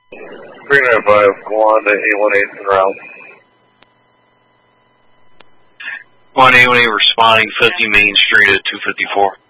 395, go on to 818 and round. 118 responding 50 Main Street at 254.